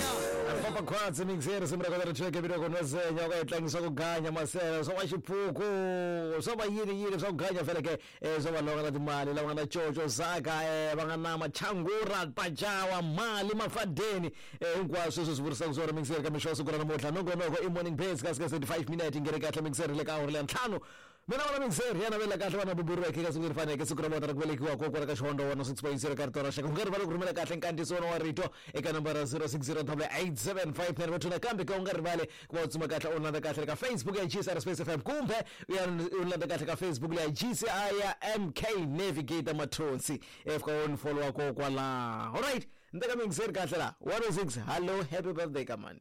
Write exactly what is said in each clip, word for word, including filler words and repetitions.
Papa Kwanza mixer simbra kwa cheke biro kwa nzenya kwa tlangiso kuganya masela so wachiphuku so bayini yini so kuganya feleke so balonga na timali la ngana chocho saka eh bangana machangura pajawa mali mafadeni hinkwaso sosivurisa kuzora mixer kamisho sukura namuhla nongo nongo i morning pace kaska thirty-five minutes ingere kahle mixer le ka horle ntlhanu mina wala mixer yana vela kahle wana bubureke ka sukuri fane ke sukura motara kubelekiwa ko kwa ka shondo wana six point zero kartora shaka ngari balo kurumela kahle nkandiso no warito eka number zero six zero eight seven five nine tuna kambi ka ungari vale kwa utsuma kahle online kahle ka Facebook ya G C R Space F M kumbe online kahle ka Facebook ya G C I M K Navigator Matonsi if ka on follow ko kwa la alright ndaka mixer kahle la one oh six hello happy birthday kaman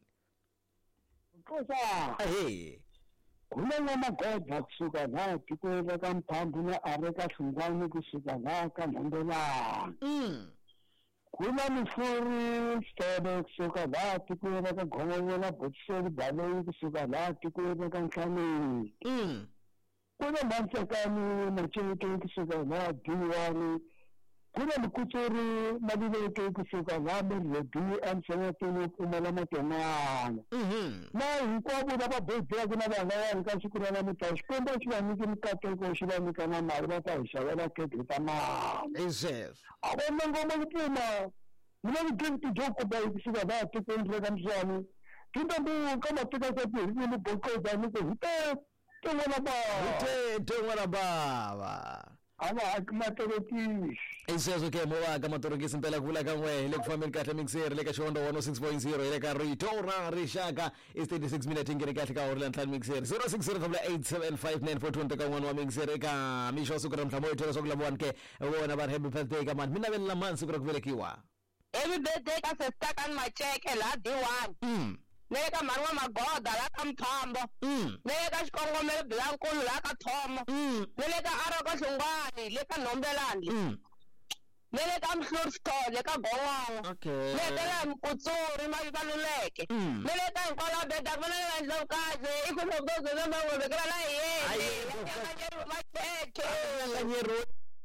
Kosa hey Kuna magoda kusuka la kikwela kampambu na areka sungwani kusuka la kanondola. Mm. Kuna mifuri stebe kusuka la kikwela kagongola botseli bale kusuka la kikwela kankani. Mm. Kuna mansekani macheke kusuka la diwani. Kuna mkuturi madileke kusuka la mrebi amsenatini kumala matenana. Mhm. Na hinkwavo lava bebeka na van'wanyana ka siku ra namuntlha xikombo xi va nyiki mikateko xi va nyika na mali va ta hi xavela khedi ta mali Is it? a vona ngoma ku pfuna mina vudyeki byo kuba hi kusuka laha tikweni ra ka mswani tintambu ka matiko ya tihini ni bokoza ni ku hi te tin'wana bava Te tengwana baba. a va haki materekisi Isizwe ke mowa ka matorokisi mpela kula ka ngwe le kufameni kahle mixer le ka shondo one oh six point zero ile ka ritora rishaka is thirty-six minutes ingere kahle ka orla ntlhanu mixer zero six zero eight seven five nine four two ka ngwana wa mixer ka misho sukura mhlamo ithela sokula bone ke wona ba happy birthday ka man mina vela man sukura kuvelekiwa Happy birthday ka sister kan macheke la D one. mm Neka manwa magoda la ka mphambo. mm Neka xikongomelo blankulu la ka thomo. mm Neka aro ka hlungwani le ka nombelandi. mm Neka mhluri stole ka gongwanga. okay Neka la mkutsuri mayibaluleke. Mm. Neka nkola beda kona la ndlokaze ikunogozo na mawe kala la Aye, yeye. Neka macheke. nganyero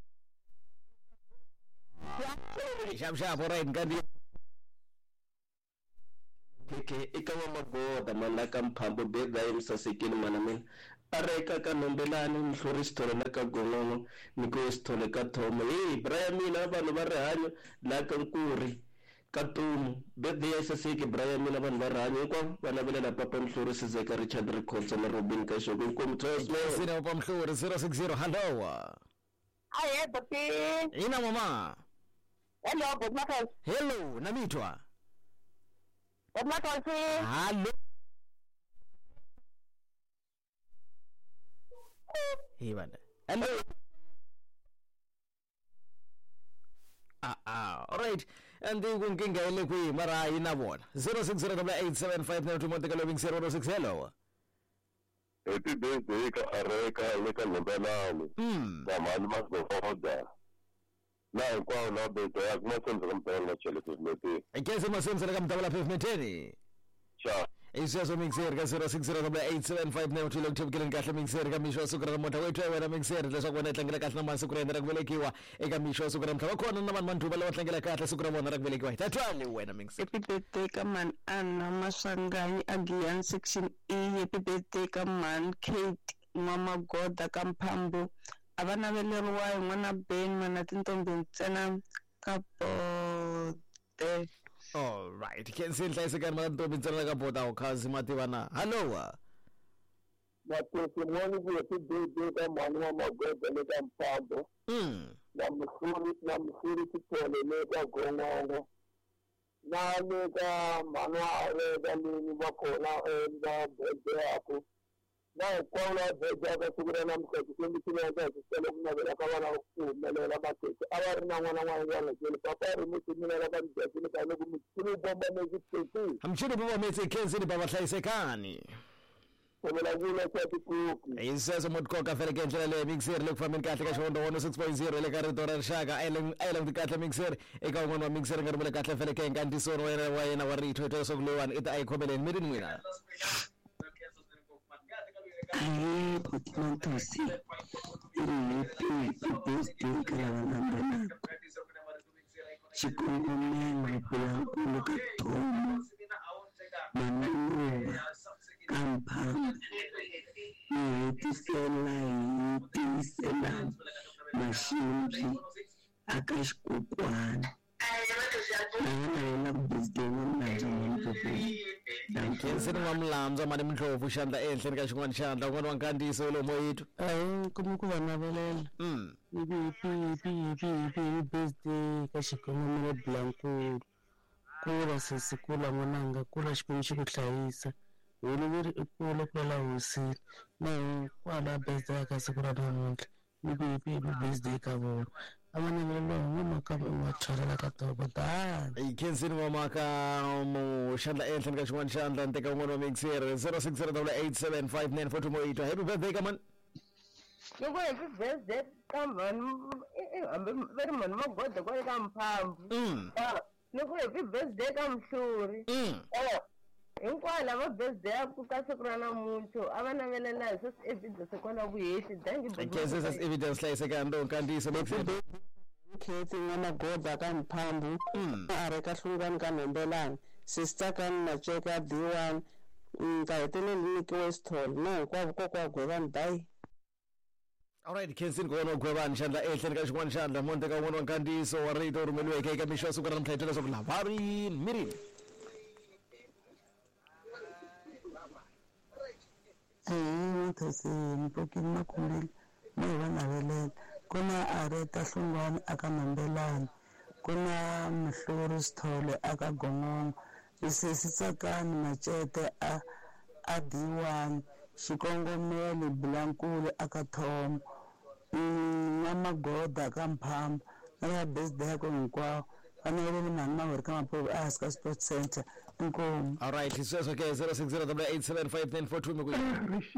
shap shap alright ngandi Keke ikawa magoda mana kamphambo bega emsasekeni mana mina areka ka nombelani mhluri sithole la ka gongono niko sithole ka thomo hey Brian mina vanhu va rihanyo la ka nkuri ka tumu birthday esaseke Brian mina vanhu va rihanyo hinkwavo va navelela papa mhluri sizeka Richard Records na Robin Kashoko inkomu Tosmo sina pa mhluri zero six zero hello Aye papi. ina mama Hello good morning. hello namitwa Good morning. hello hey bana hello ah ah alright and the kunkinga ile kwi mara ina bona zero six zero eight seven five nine two monte loving zero six hello Happy birthday ka areka le ka nombelani mm ka mali magoda na kwa na beta ya kuma senza kampela na chele kusmeti ikese masemse la kamtabala pavement cha isiyaso mixer ka zero six zero eight seven five nine two lokuthibukeleni kahle mixer ka misho sukura mota wethu wena mixer leswaku wena tlangela kahle na masiku rena ra kuvelekiwa eka misho sukura mhlaba khona na vanhu vanduba lava tlangela kahle sukura vona ra kuvelekiwa tatwani wena mixer Happy birthday ka man Anna Maswanganyi Agian section E. Happy birthday ka man Kate Mama Goda ka Mphambo abana veleriwa n'wana Ben mana tintombi ntsena ka bote. all right kensi hlayisekani maka ntombi ntsena ka bota u khazi mativana hello matesimoni ku happy birthday ka mani wa magoda le ka mpambo mm na mfuri na mfuri tithole le ka gongongo na le ka mani wa areka leni va kona enda birthday yako na kwala birthday ka siku ra namuntlha kumbe tinaka hi tele ku navela ka vana ku humelela mateke a va ri na n'wana n'wana kele papa ri muti mina la ka mbyakini ka loko mutini bomba mekiteki hamchini baba metse kensi ni baba hlayisekani kumela vula kwa tikuku isiyaso motkoka feleke ndlela le mixer le kufameni kahle ka shondo one oh six point zero le ka ritora rishaka ailang ailang kahle mixer eka un'wana wa mixer nga rimule kahle feleke nkandisono wa yena wa yena wa ritho ito sokulewana ita ayikhomeleni mirini n'wina Aye Putmantosi. Happy birthday ka Nambana. Chikongomelo blankulu ka thomo Mumzi aka xikukwana na yena ku birthday n'wamulambya n'wamupopeni khensini n'wamulambya mali Mdlovu xandla ehenhleni ka xin'wana xandla un'wana wa nkandziyiso we lo moyitwa hayi kuma ku va navelela mm ivi ipi ipi ipi ipi hi birthday ka xikongomelo Blankulu kula sesi kula n'wananga kula xikwembu xi ku hlayisa wena veri i kula kwala hosini na kwala birthday ka siku ra namuntlha ivi ipi ipi birthday ka vona avanavela n'wamaka wa thwalela ka toba tani khensini n'wamaka mu xandla ehenhleni ka xin'wana xandla ni teka un'wana wa mixer zero six zero eight seven five nine four two moyitwa happy birthday ka man loko happy birthday ka mani hambi va ri mani Magoda kwale ka Mphambu mm loko happy birthday ka Mhluri mm hinkwavo lava birthday ya ku ka siku ra namuntlha a va navelela hi sweswi evidence kona vuhehli dangi khensini sas evidence hlayisekani lo nkandziyiso Khethi Magoda ka Mphambu a re ka hlungwani ka Nembelani sister ka Nacheka D one ka heteleli nikiwe stall na hinkwavo kokwa Gwevani dai alright khensini kona Gwevani xandla ehenhleni ka xin'wana xandla mo ni teka un'wana wa nkandziyiso wa rito rhumeliweke eka mixo ya siku ra namuntlha hi leswaku lavarini mirini thosini mpokini makumbeni mo hi va navelela ku na Areta Hlungwane aka Nembelani ku na Mhluri Sithole aka Gongongo Risesi Tsakani Macete a a D one xikongomelo Blankulu aka Thomo na Magoda ka Mphambu na birthday yako hinkwawo fanele mani maveri ka Mapovo a hansi ka Sports Center inkomu alright sweswo ke zero six zero eight seven five nine four two mi ku